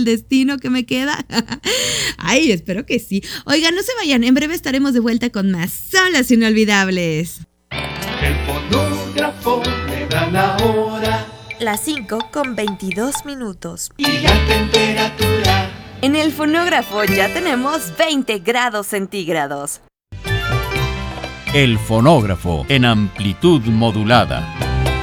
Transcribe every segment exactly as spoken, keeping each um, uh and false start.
del destino que me queda? Ay, espero que sí. Oigan, no se vayan, en breve estaremos de vuelta con más Solas Inolvidables. El fonógrafo me da la hora. Las cinco con veintidós minutos. Y la temperatura. En el fonógrafo ya tenemos veinte grados centígrados. El fonógrafo en amplitud modulada.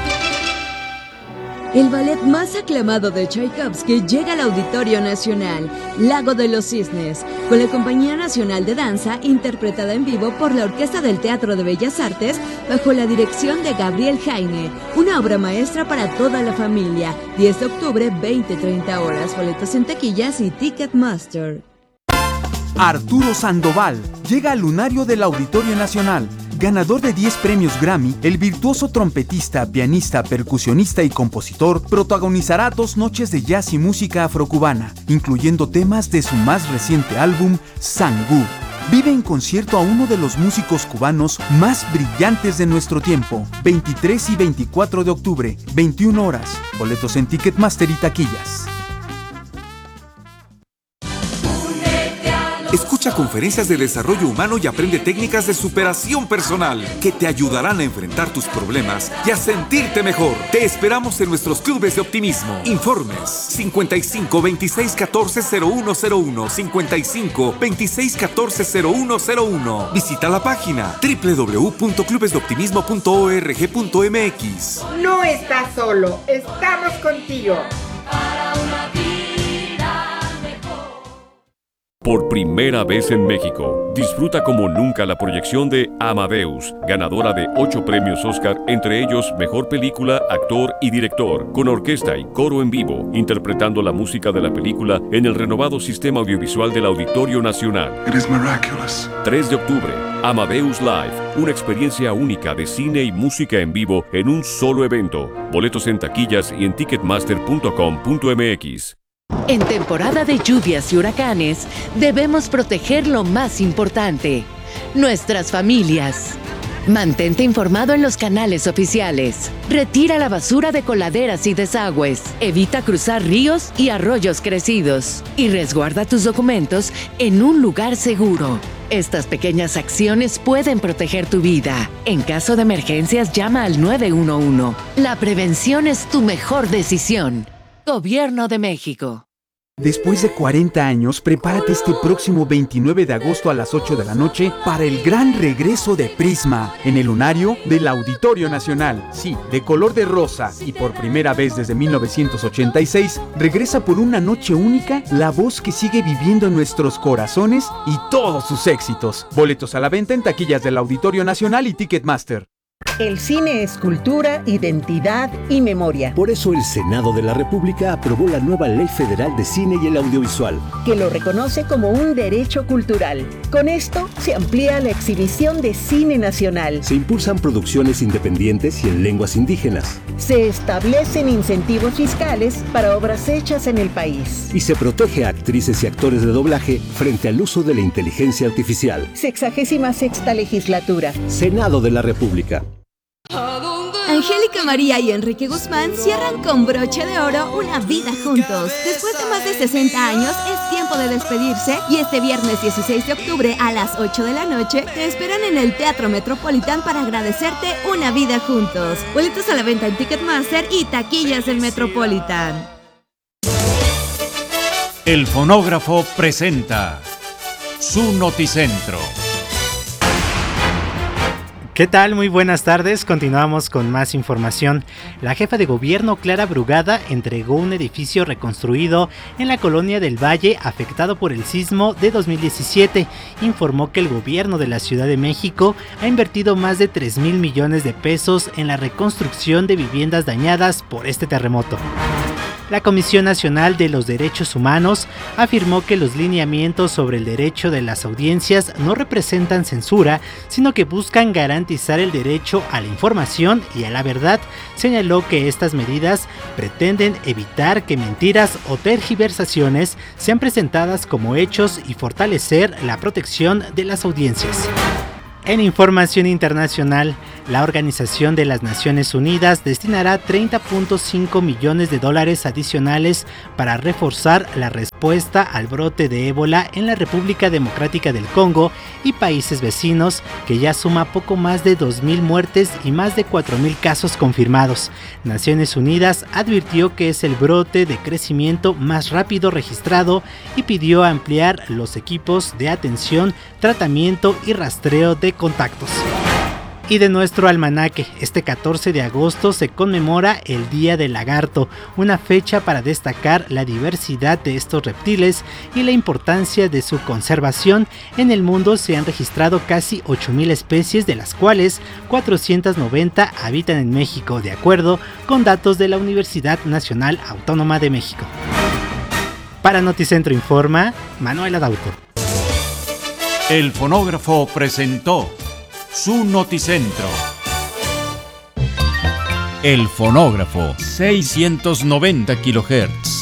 El ballet más aclamado de Tchaikovsky llega al Auditorio Nacional, Lago de los Cisnes, con la Compañía Nacional de Danza, interpretada en vivo por la Orquesta del Teatro de Bellas Artes, bajo la dirección de Gabriel Jaime. Una obra maestra para toda la familia. diez de octubre, veinte a treinta horas. Boletos en taquillas y Ticketmaster. Arturo Sandoval llega al lunario del Auditorio Nacional. Ganador de diez premios Grammy, el virtuoso trompetista, pianista, percusionista y compositor protagonizará dos noches de jazz y música afrocubana, incluyendo temas de su más reciente álbum, Sangú. Vive en concierto a uno de los músicos cubanos más brillantes de nuestro tiempo. veintitrés y veinticuatro de octubre, veintiuna horas. Boletos en Ticketmaster y taquillas. Escucha conferencias de desarrollo humano y aprende técnicas de superación personal que te ayudarán a enfrentar tus problemas y a sentirte mejor. Te esperamos en nuestros clubes de optimismo. Informes cincuenta y cinco, veintiséis, catorce, cero uno cero uno, cincuenta y cinco, veintiséis, catorce, cero uno cero uno. Visita la página doble u doble u doble u punto clubes de optimismo punto org punto m x. No estás solo, estamos contigo. Por primera vez en México, disfruta como nunca la proyección de Amadeus, ganadora de ocho premios Oscar, entre ellos Mejor Película, Actor y Director, con orquesta y coro en vivo, interpretando la música de la película en el renovado sistema audiovisual del Auditorio Nacional. It is miraculous. tres de octubre, Amadeus Live, una experiencia única de cine y música en vivo en un solo evento. Boletos en taquillas y en ticketmaster punto com punto m x. En temporada de lluvias y huracanes, debemos proteger lo más importante, nuestras familias. Mantente informado en los canales oficiales. Retira la basura de coladeras y desagües. Evita cruzar ríos y arroyos crecidos. Y resguarda tus documentos en un lugar seguro. Estas pequeñas acciones pueden proteger tu vida. En caso de emergencias, llama al nueve uno uno. La prevención es tu mejor decisión. Gobierno de México. Después de cuarenta años, prepárate este próximo veintinueve de agosto a las ocho de la noche para el gran regreso de Prisma en el lunario del Auditorio Nacional. Sí, de color de rosa y por primera vez desde mil novecientos ochenta y seis, regresa por una noche única la voz que sigue viviendo en nuestros corazones y todos sus éxitos. Boletos a la venta en taquillas del Auditorio Nacional y Ticketmaster. El cine es cultura, identidad y memoria. Por eso el Senado de la República aprobó la nueva Ley Federal de Cine y el Audiovisual, que lo reconoce como un derecho cultural. Con esto se amplía la exhibición de cine nacional. Se impulsan producciones independientes y en lenguas indígenas. Se establecen incentivos fiscales para obras hechas en el país. Y se protege a actrices y actores de doblaje frente al uso de la inteligencia artificial. Sexagésima sexta legislatura. Senado de la República. Angélica María y Enrique Guzmán cierran con broche de oro una vida juntos. Después de más de sesenta años, es tiempo de despedirse y este viernes dieciséis de octubre a las ocho de la noche te esperan en el Teatro Metropolitan para agradecerte una vida juntos. Boletos a la venta en Ticketmaster y taquillas del Metropolitan. El fonógrafo presenta su noticentro. ¿Qué tal? Muy buenas tardes, continuamos con más información. La jefa de gobierno Clara Brugada entregó un edificio reconstruido en la colonia del Valle afectado por el sismo de dos mil diecisiete. Informó que el gobierno de la Ciudad de México ha invertido más de tres mil millones de pesos en la reconstrucción de viviendas dañadas por este terremoto. La Comisión Nacional de los Derechos Humanos afirmó que los lineamientos sobre el derecho de las audiencias no representan censura, sino que buscan garantizar el derecho a la información y a la verdad. Señaló que estas medidas pretenden evitar que mentiras o tergiversaciones sean presentadas como hechos y fortalecer la protección de las audiencias. En información internacional, La Organización de las Naciones Unidas destinará treinta punto cinco millones de dólares adicionales para reforzar la respuesta al brote de ébola en la República Democrática del Congo y países vecinos, que ya suma poco más de dos mil muertes y más de cuatro mil casos confirmados. Naciones Unidas advirtió que es el brote de crecimiento más rápido registrado y pidió ampliar los equipos de atención, tratamiento y rastreo de contactos. Y de nuestro almanaque, este catorce de agosto se conmemora el Día del Lagarto, una fecha para destacar la diversidad de estos reptiles y la importancia de su conservación. En el mundo se han registrado casi ocho mil especies, de las cuales cuatrocientas noventa habitan en México, de acuerdo con datos de la Universidad Nacional Autónoma de México. Para Noticentro Informa, Manuel Adauto. El fonógrafo presentó su Noticentro. El fonógrafo, seiscientos noventa kilohertz.